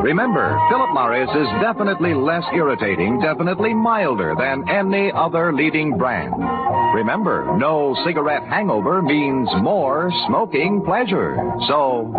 Remember, Philip Morris is definitely less irritating, definitely milder than any other leading brand. Remember, no cigarette hangover means more smoking pleasure. So...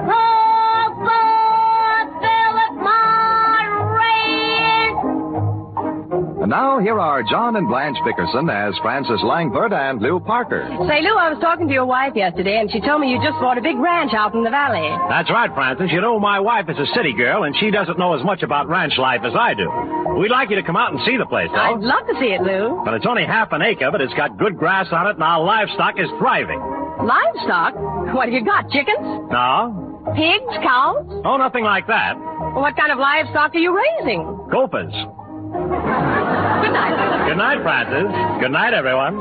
And now, here are John and Blanche Dickerson as Frances Langford and Lou Parker. Say, Lou, I was talking to your wife yesterday, and she told me you just bought a big ranch out in the valley. That's right, Frances. You know, my wife is a city girl, and she doesn't know as much about ranch life as I do. We'd like you to come out and see the place, though. I'd love to see it, Lou. But it's only half an acre, but it's got good grass on it, and our livestock is thriving. Livestock? What have you got, chickens? No. Pigs? Cows? Oh, nothing like that. What kind of livestock are you raising? Gophers. Good night. Good night, Frances. Good night, everyone.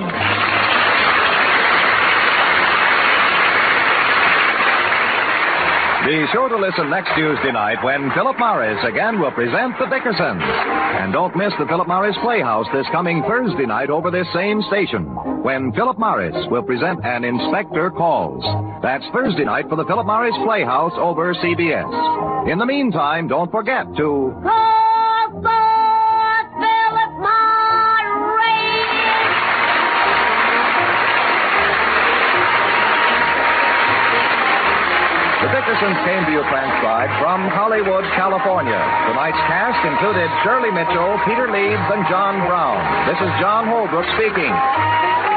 Be sure to listen next Tuesday night when Philip Morris again will present The Dickersons. And don't miss the Philip Morris Playhouse this coming Thursday night over this same station, when Philip Morris will present An Inspector Calls. That's Thursday night for the Philip Morris Playhouse over CBS. In the meantime, don't forget to... The Dickersons came to you transcribed from Hollywood, California. Tonight's cast included Shirley Mitchell, Peter Leeds, and John Brown. This is John Holbrook speaking.